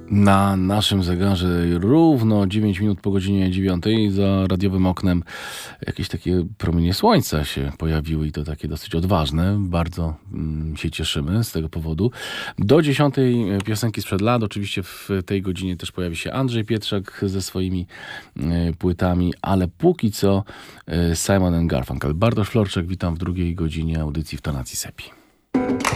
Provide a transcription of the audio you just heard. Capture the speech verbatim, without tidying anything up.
Na naszym zegarze równo dziewięć minut po godzinie dziewiątej. Za radiowym oknem jakieś takie promienie słońca się pojawiły i to takie dosyć odważne. Bardzo mm, się cieszymy z tego powodu. Do dziesiątej piosenki sprzed lat. Oczywiście w tej godzinie też pojawi się Andrzej Pietrzak ze swoimi y, płytami, ale póki co y, Simon and Garfunkel. Bartosz Florczak, witam w drugiej godzinie audycji w tonacji Sepi.